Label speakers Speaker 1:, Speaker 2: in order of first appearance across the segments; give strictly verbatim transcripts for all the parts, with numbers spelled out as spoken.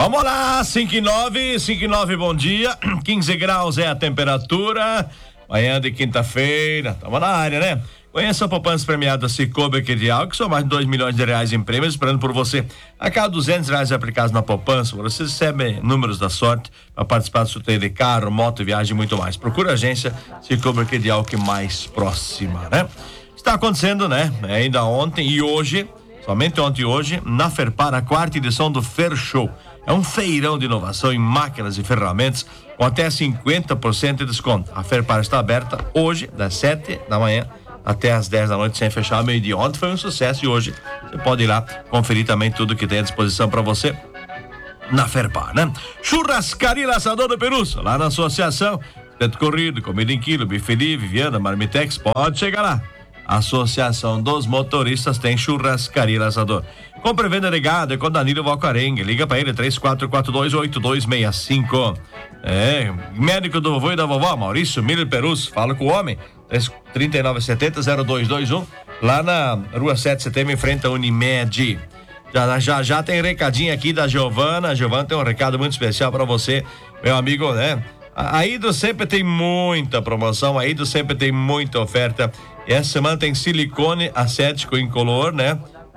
Speaker 1: Vamos lá, cinco e nove, cinco e nove, bom dia. quinze graus é a temperatura. Manhã de quinta-feira, tamo na área, né? Conheça a poupança premiada Cicobi Credial, que são mais de dois milhões de reais em prêmios, esperando por você. A cada duzentos reais aplicados na poupança, você recebe números da sorte para participar do sorteio de carro, moto, viagem e muito mais. Procura a agência Cicobi Credial que mais próxima, né? Está acontecendo, né? Ainda ontem e hoje, somente ontem e hoje, na Ferpar, a quarta edição do Fer Show. É um feirão de inovação em máquinas e ferramentas com até cinquenta por cento de desconto. A Ferpar está aberta hoje, das sete da manhã até as dez da noite, sem fechar ao meio-dia. Ontem foi um sucesso e hoje você pode ir lá conferir também tudo que tem à disposição para você na Ferpar, né? Churrascaria Laçador do Perus, lá na associação, teto corrido, comida em quilo, bife livre, Viana, Marmitex, pode chegar lá. Associação dos Motoristas tem Churrascaria Laçador. Compre e venda negada é com Danilo Valcarengue. Liga pra ele, três quatro quatro dois, oito dois seis cinco. É, médico do vovô e da vovó, Maurício Miller Perus. Fala com o homem, trinta e nove setenta, zero dois dois um, lá na rua sete de setembro, em frente à Unimed. Já, já, já tem recadinho aqui da Giovana. A Giovana tem um recado muito especial pra você, meu amigo, né? A Hidro sempre tem muita promoção, a Hidro sempre tem muita oferta. E essa semana tem silicone acético incolor, né?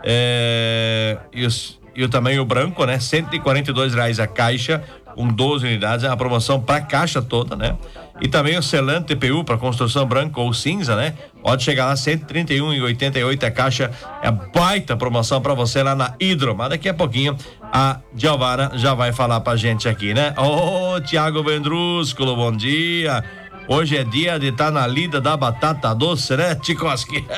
Speaker 1: É, e, os, e o tamanho branco, né? cento e quarenta e dois reais a caixa, com doze unidades, é uma promoção pra caixa toda, né? E também o selante T P U para construção branca ou cinza, né? Pode chegar lá, cento e trinta e um reais e oitenta e oito centavos a caixa. É baita promoção pra você lá na Hidro. Mas daqui a pouquinho a Giovana já vai falar pra gente aqui, né? Ô, oh, Tiago Vendrúsculo, bom dia. Hoje é dia de estar tá na lida da batata doce, né, Tchaikovsky?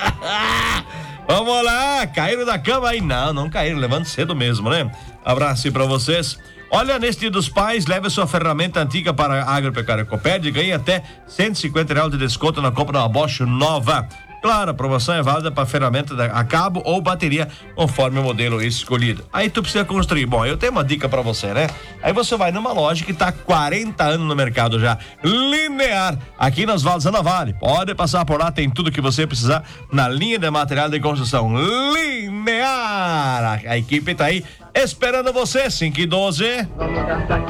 Speaker 1: Vamos lá, caíram da cama aí? Não, não caíram, levando cedo mesmo, né? Abraço aí pra vocês. Olha, neste Dia dos Pais, leve sua ferramenta antiga para a Agropecuária Copérdia e ganhe até cento e cinquenta reais de desconto na compra de uma Bosch nova. Claro, a promoção é válida para ferramenta a cabo ou bateria, conforme o modelo escolhido. Aí tu precisa construir. Bom, eu tenho uma dica para você, né? Aí você vai numa loja que tá há quarenta anos no mercado já. Linear, aqui nas Valdes da Vale. Pode passar por lá, tem tudo que você precisar na linha de material de construção. Linear! A equipe tá aí esperando você, cinco e doze. Vamos gastar aqui.